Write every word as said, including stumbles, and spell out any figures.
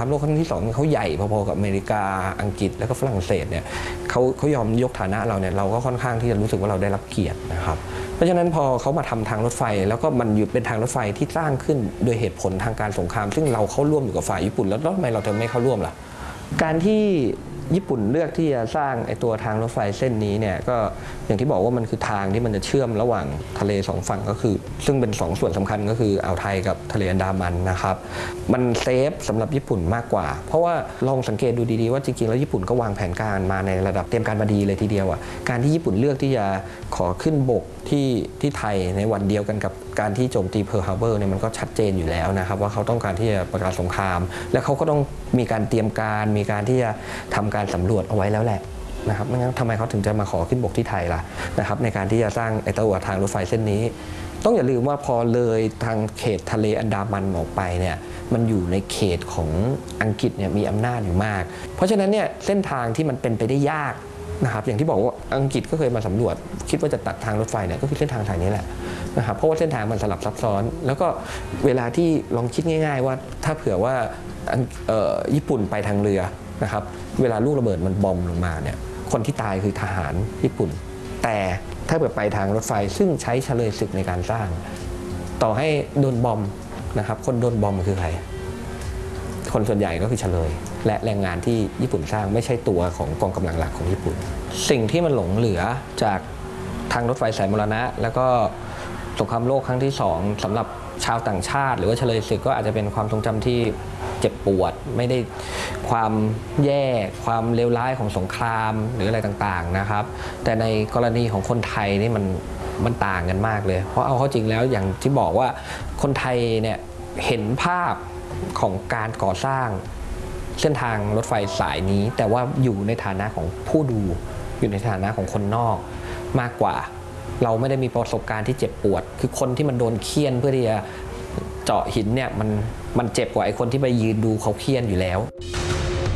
งครามโลกครั้งที่สองเขาใหญ่พอๆกับอเมริกาอังกฤษแล้วก็ฝรั่งเศสเนี่ยเขาเขายอมยกฐานะเราเนี่ยเราก็ค่อนข้างที่จะรู้สึกว่าเราได้รับเกียรตินะครับเพราะฉะนั้นพอเขามาทำทางรถไฟแล้วก็มันอยู่เป็นทางรถไฟที่สร้างขึ้นโดยเหตุผลทางการสงครามซึ่งเราเข้าร่วมอยู่กับฝ่ายญี่ปุ่นแล้วทำไมเราถึงไม่เข้าร่วมล่ะการที่ญี่ปุ่นเลือกที่จะสร้างไอ้ตัวทางรถไฟเส้นนี้เนี่ยก็อย่างที่บอกว่ามันคือทางที่มันจะเชื่อมระหว่างทะเลสองฝั่งก็คือซึ่งเป็นสองส่วนสำคัญก็คืออ่าวไทยกับทะเลอันดามันนะครับมันเซฟสำหรับญี่ปุ่นมากกว่าเพราะว่าลองสังเกตดูดีๆว่าจริงๆแล้วญี่ปุ่นก็วางแผนการมาในระดับเตรียมการมาดีเลยทีเดียวอ่ะการที่ญี่ปุ่นเลือกที่จะขอขึ้นบกที่ที่ไทยในวันเดียวกันกับการที่โจมตีเพิร์ลฮาร์เบอร์เนี่ยมันก็ชัดเจนอยู่แล้วนะครับว่าเขาต้องการที่จะประกาศสงครามและเขาก็ต้องมีการเตรียมการมีการที่จะทำการสำรวจเอาไว้แล้วแหละนะครับไม่งั้นทำไมเขาถึงจะมาขอขึ้นบกที่ไทยล่ะนะครับในการที่จะสร้างไอ้ตัวทางรถไฟเส้นนี้ต้องอย่าลืมว่าพอเลยทางเขตทะเลอันดามันออกไปเนี่ยมันอยู่ในเขตของอังกฤษเนี่ยมีอำนาจอยู่มากเพราะฉะนั้นเนี่ยเส้นทางที่มันเป็นไปได้ยากนะครับอย่างที่บอกว่าอังกฤษก็เคยมาสำรวจคิดว่าจะตัดทางรถไฟเนี่ยก็คือเส้นทางสายนี้แหละนะครับเพราะว่าเส้นทางมันสลับซับซ้อนแล้วก็เวลาที่ลองคิดง่ายๆว่าถ้าเผื่อว่าญี่ปุ่นไปทางเรือนะครับเวลาลูกระเบิดมันบอมลงมาเนี่ยคนที่ตายคือทหารญี่ปุ่นแต่ถ้าเกิดไปทางรถไฟซึ่งใช้เฉลยศึกในการสร้างต่อให้โดนบอมนะครับคนโดนบอมคือใครคนส่วนใหญ่ก็คือเฉลยและแรงงานที่ญี่ปุ่นสร้างไม่ใช่ตัวของกองกำลังหลักของญี่ปุ่นสิ่งที่มันหลงเหลือจากทางรถไฟสายมรณะแล้วก็สงครามโลกครั้งที่สองสำหรับชาวต่างชาติหรือว่าเฉลยศึกก็อาจจะเป็นความทรงจำที่เจ็บปวดไม่ได้ความแย่ความเลวร้ายของสงครามหรืออะไรต่างๆนะครับแต่ในกรณีของคนไทยนี่มันมันต่างกันมากเลยเพราะเอาเข้าจริงแล้วอย่างที่บอกว่าคนไทยเนี่ยเห็นภาพของการก่อสร้างเส้นทางรถไฟสายนี้แต่ว่าอยู่ในฐานะของผู้ดูอยู่ในฐานะของคนนอกมากกว่าเราไม่ได้มีประสบการณ์ที่เจ็บปวดคือคนที่มันโดนเคี่ยนเพื่อที่จะเจาะหินเนี่ยมันมันเจ็บกว่าไอ้คนที่ไปยืนดูเขาเคี่ยนอยู่แล้ว